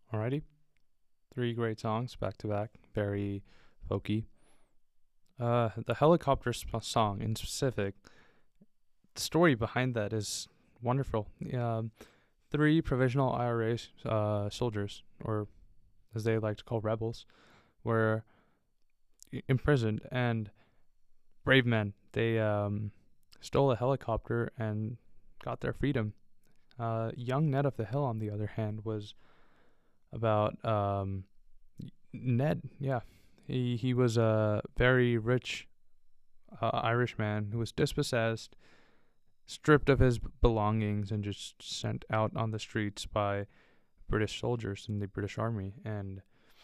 Alrighty, three great songs back to back, very folky. The helicopter song in specific, the story behind that is wonderful. Three provisional IRA soldiers, or as they like to call rebels, were imprisoned, and brave men. They stole a helicopter and got their freedom. Young Ned of the Hill, on the other hand, was about Ned. Yeah, he was a very rich Irish man who was dispossessed, stripped of his belongings, and just sent out on the streets by British soldiers in the British Army. And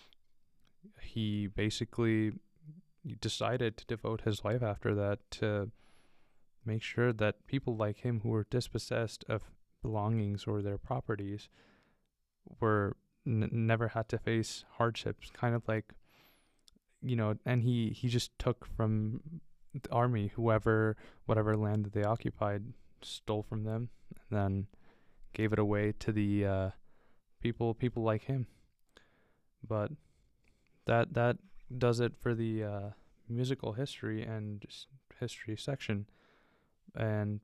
he basically decided to devote his life after that to make sure that people like him who were dispossessed of belongings or their properties were never had to face hardships, kind of like, and he just took from the army whatever land that they occupied, stole from them, and then gave it away to the people like him. But that does it for the musical history and just history section, and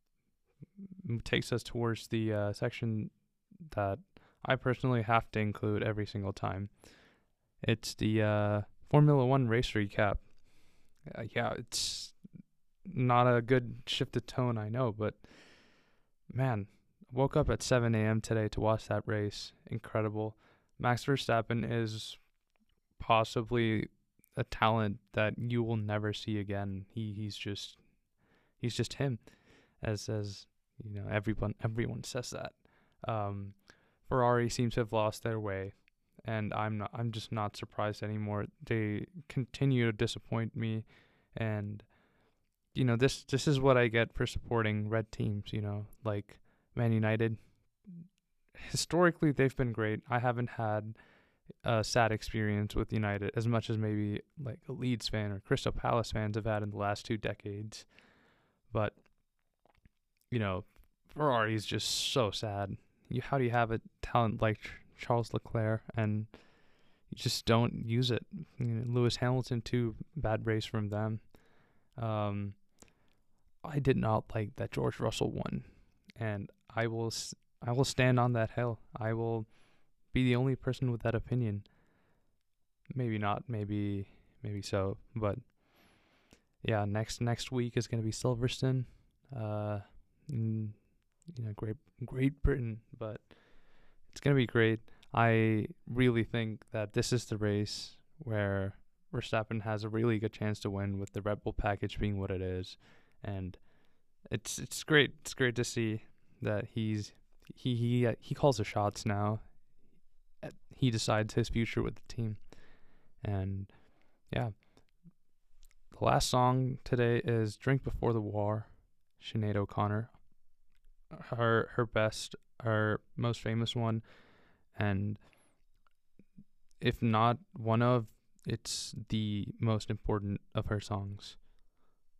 takes us towards the section that I personally have to include every single time. It's the Formula One race recap. Yeah, it's not a good shift of tone, I know, but man, woke up at 7 a.m. today to watch that race. Incredible. Max Verstappen is possibly a talent that you will never see again. He's just him, as everyone says that. Um, Ferrari seems to have lost their way, and I'm just not surprised anymore. They continue to disappoint me, and this is what I get for supporting red teams. Like Man United. Historically, they've been great. I haven't had a sad experience with United as much as maybe like a Leeds fan or Crystal Palace fans have had in the last 2 decades. But Ferrari is just so sad. How do you have a talent like Charles Leclerc and you just don't use it? Lewis Hamilton too, bad race from them. Um, I did not like that George Russell won, and I will stand on that hill. I will be the only person with that opinion. Maybe not, maybe so, but yeah, next week is gonna be Silverstone, in Great Britain, but it's gonna be great. I really think that this is the race where Verstappen has a really good chance to win, with the Red Bull package being what it is, and it's great. It's great to see that he calls the shots now. He decides his future with the team, and yeah. The last song today is "Drink Before the War," Sinead O'Connor. Her most famous one, and if not one of, it's the most important of her songs.